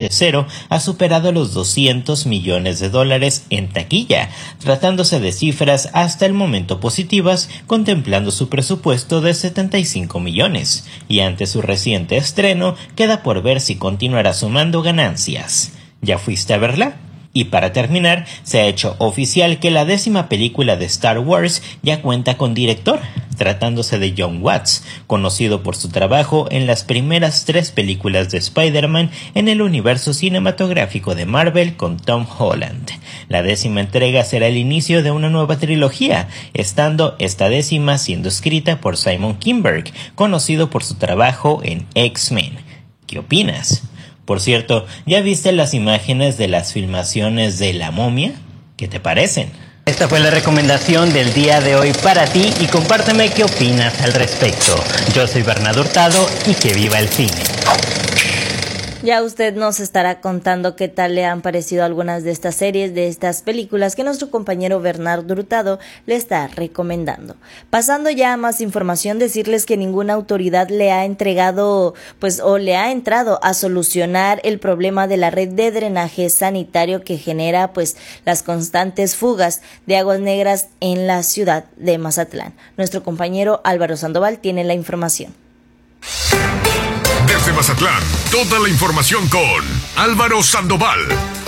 cero ha superado los $200 millones en taquilla, tratándose de cifras hasta el momento positivas, contemplando su presupuesto de 75 millones, y ante su reciente estreno, queda por ver si continuará sumando ganancias. ¿Ya fuiste a verla? Y para terminar, se ha hecho oficial que la 10ª película de Star Wars ya cuenta con director, tratándose de Jon Watts, conocido por su trabajo en las primeras 3 películas de Spider-Man en el universo cinematográfico de Marvel con Tom Holland. La 10ª entrega será el inicio de una nueva trilogía, estando esta 10ª siendo escrita por Simon Kinberg, conocido por su trabajo en X-Men. ¿Qué opinas? Por cierto, ¿ya viste las imágenes de las filmaciones de La Momia? ¿Qué te parecen? Esta fue la recomendación del día de hoy para ti y compárteme qué opinas al respecto. Yo soy Bernardo Hurtado y que viva el cine. Ya usted nos estará contando qué tal le han parecido algunas de estas series, de estas películas que nuestro compañero Bernardo Hurtado le está recomendando. Pasando ya a más información, decirles que ninguna autoridad le ha entregado, o le ha entrado a solucionar el problema de la red de drenaje sanitario que genera, las constantes fugas de aguas negras en la ciudad de Mazatlán. Nuestro compañero Álvaro Sandoval tiene la información. Desde Mazatlán, toda la información con Álvaro Sandoval.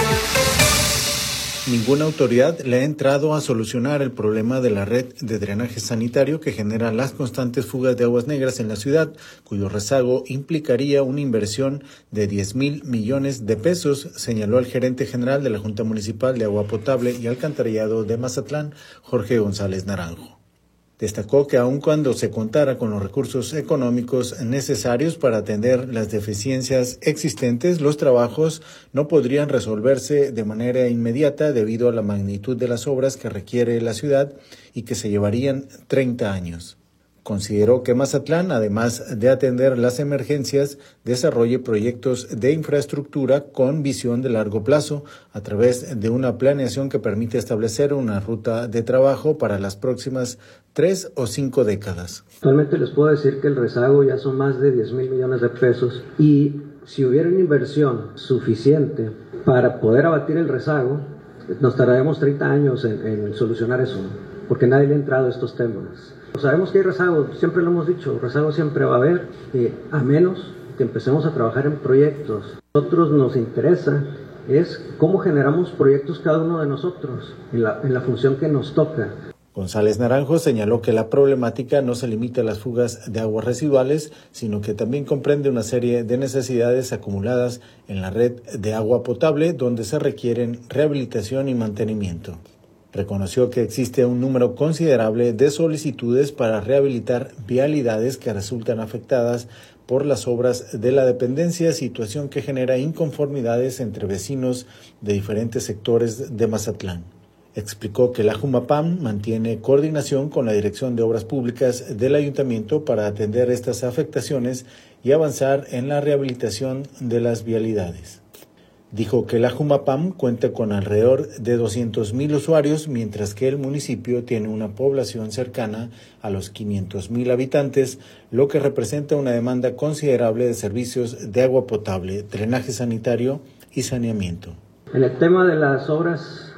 Ninguna autoridad le ha entrado a solucionar el problema de la red de drenaje sanitario que genera las constantes fugas de aguas negras en la ciudad, cuyo rezago implicaría una inversión de 10,000 millones de pesos, señaló el gerente general de la Junta Municipal de Agua Potable y Alcantarillado de Mazatlán, Jorge González Naranjo. Destacó que aun cuando se contara con los recursos económicos necesarios para atender las deficiencias existentes, los trabajos no podrían resolverse de manera inmediata debido a la magnitud de las obras que requiere la ciudad y que se llevarían 30 años. Consideró que Mazatlán, además de atender las emergencias, desarrolle proyectos de infraestructura con visión de largo plazo a través de una planeación que permite establecer una ruta de trabajo para las próximas 3 o 5 décadas. Actualmente les puedo decir que el rezago ya son más de 10,000 millones de pesos y si hubiera una inversión suficiente para poder abatir el rezago, nos tardaremos 30 años en solucionar eso, porque nadie le ha entrado a estos temas. Sabemos que hay rezago, siempre lo hemos dicho, rezago siempre va a haber, a menos que empecemos a trabajar en proyectos. A nosotros nos interesa es cómo generamos proyectos cada uno de nosotros, en la función que nos toca. González Naranjo señaló que la problemática no se limita a las fugas de aguas residuales, sino que también comprende una serie de necesidades acumuladas en la red de agua potable, donde se requieren rehabilitación y mantenimiento. Reconoció que existe un número considerable de solicitudes para rehabilitar vialidades que resultan afectadas por las obras de la dependencia, situación que genera inconformidades entre vecinos de diferentes sectores de Mazatlán. Explicó que la Jumapam mantiene coordinación con la Dirección de Obras Públicas del Ayuntamiento para atender estas afectaciones y avanzar en la rehabilitación de las vialidades. Dijo que la Jumapam cuenta con alrededor de 200,000 usuarios, mientras que el municipio tiene una población cercana a los 500,000 habitantes, lo que representa una demanda considerable de servicios de agua potable, drenaje sanitario y saneamiento. En el tema de las obras,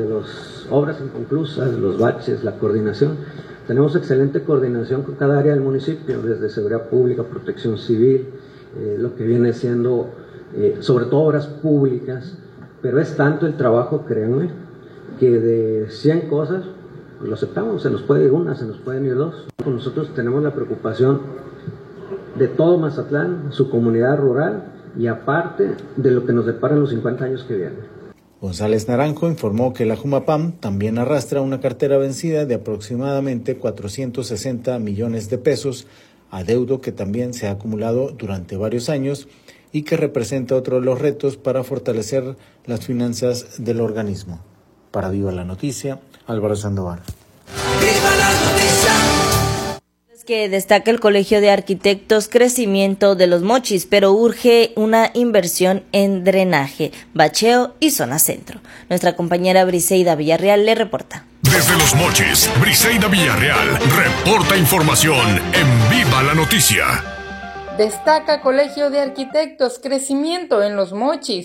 obras inconclusas, los baches, la coordinación, tenemos excelente coordinación con cada área del municipio, desde seguridad pública, protección civil, lo que viene siendo sobre todo obras públicas, pero es tanto el trabajo, créanme, que de 100 cosas lo aceptamos, se nos puede ir una, se nos pueden ir 2. Nosotros tenemos la preocupación de todo Mazatlán, su comunidad rural y aparte de lo que nos deparan los 50 años que vienen. González Naranjo informó que la Jumapam también arrastra una cartera vencida de aproximadamente 460 millones de pesos, adeudo que también se ha acumulado durante varios años y que representa otro de los retos para fortalecer las finanzas del organismo. Para Viva la Noticia, Álvaro Sandoval. ¡Viva la noticia! Es que destaca el Colegio de Arquitectos crecimiento de Los Mochis, pero urge una inversión en drenaje, bacheo y zona centro. Nuestra compañera Briseida Villarreal le reporta. Desde Los Mochis, Briseida Villarreal reporta información en Viva la Noticia. Destaca Colegio de Arquitectos crecimiento en Los Mochis.